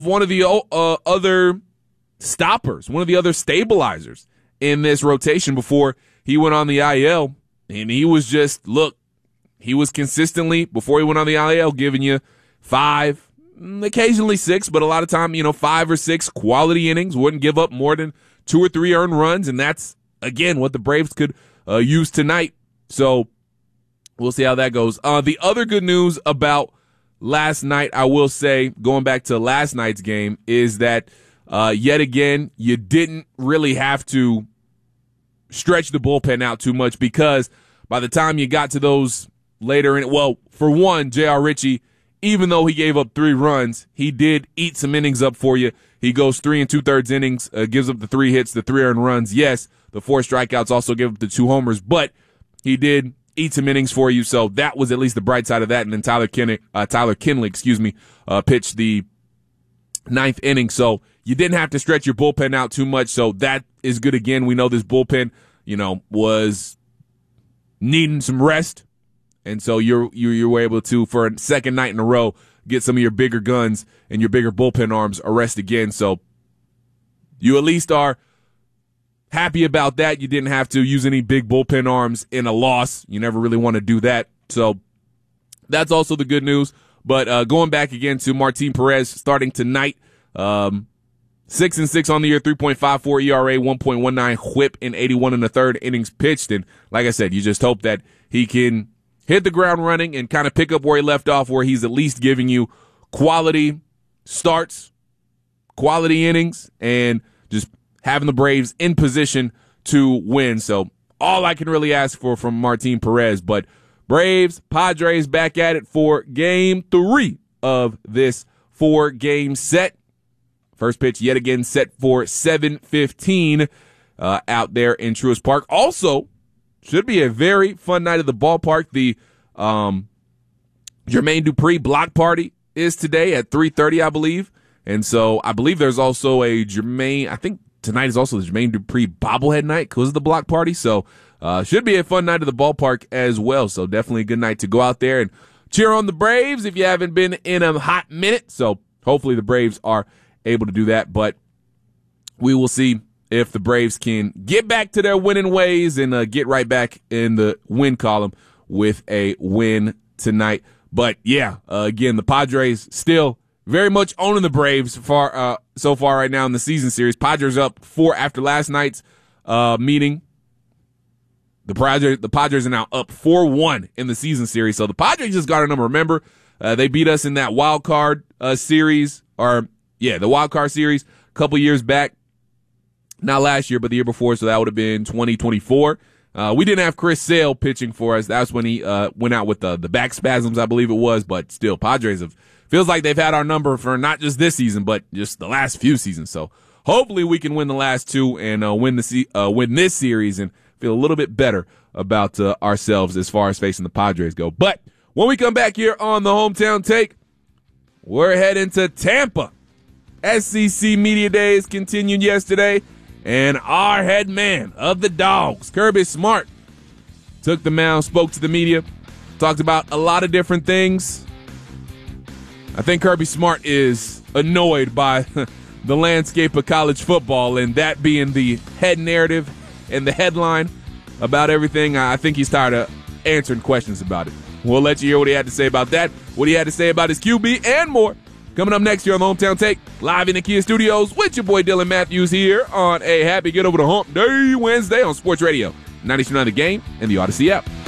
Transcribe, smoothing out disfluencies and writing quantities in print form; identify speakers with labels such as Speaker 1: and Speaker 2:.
Speaker 1: one of the other stoppers, one of the other stabilizers in this rotation before he went on the IL. And he was just, he was consistently, before he went on the IL, giving you 5, occasionally 6, but a lot of time, 5 or 6 quality innings, wouldn't give up more than 2 or 3 earned runs. And that's, again, what the Braves could use tonight. So we'll see how that goes. The other good news about last night, I will say, going back to last night's game, is that yet again, you didn't really have to stretch the bullpen out too much, because by the time you got to those later for one, J.R. Ritchie, even though he gave up 3 runs, he did eat some innings up for you. He goes 3 2/3 innings, gives up the 3 hits, the 3 earned runs. Yes, the 4 strikeouts, also gave up the 2 homers, but he did eat some innings for you. So that was at least the bright side of that. And then Tyler Kinley, pitched the 9th inning. So you didn't have to stretch your bullpen out too much. So that is good. Again, we know this bullpen, was needing some rest. And so you were able to, for a second night in a row, get some of your bigger guns and your bigger bullpen arms a rest again. So you at least are happy about that. You didn't have to use any big bullpen arms in a loss. You never really want to do that. So that's also the good news. But going back again to Martin Perez starting tonight, 6-6 on the year, 3.54 ERA, 1.19 WHIP in 81 1/3 innings pitched. And like I said, you just hope that he can hit the ground running and kind of pick up where he left off, where he's at least giving you quality starts, quality innings, and just having the Braves in position to win. So all I can really ask for from Martin Perez. But Braves, Padres back at it for game 3 of this 4-game set. First pitch yet again set for 7:15 out there in Truist Park. Also, should be a very fun night at the ballpark. The Jermaine Dupri block party is today at 3:30, I believe. And so I believe there's also I think tonight is also the Jermaine Dupri bobblehead night because of the block party. So should be a fun night at the ballpark as well. So definitely a good night to go out there and cheer on the Braves if you haven't been in a hot minute. So hopefully the Braves are able to do that. But we will see if the Braves can get back to their winning ways and get right back in the win column with a win tonight. But yeah, again, the Padres still very much owning the Braves so far right now in the season series. Padres up 4 after last night's meeting. The Padres are now up 4-1 in the season series. So the Padres just got a number. Remember, they beat us in that wild card series, the wild card series a couple years back. Not last year, but the year before, so that would have been 2024. We didn't have Chris Sale pitching for us. That's when he went out with the back spasms, I believe it was. But still, Padres feels like they've had our number for not just this season, but just the last few seasons. So hopefully we can win the last 2 and win this series and feel a little bit better about ourselves as far as facing the Padres go. But when we come back here on the Hometown Take, we're heading to Tampa. SEC Media Days continued yesterday. And our head man of the Dogs, Kirby Smart, took the mound, spoke to the media, talked about a lot of different things. I think Kirby Smart is annoyed by the landscape of college football, and that being the head narrative and the headline about everything. I think he's tired of answering questions about it. We'll let you hear what he had to say about that, what he had to say about his QB, and more. Coming up next year on the Hometown Take, live in the Kia Studios with your boy Dylan Matthews here on a happy Get Over the Hump Day Wednesday on Sports Radio 92.9 The Game and the Odyssey app.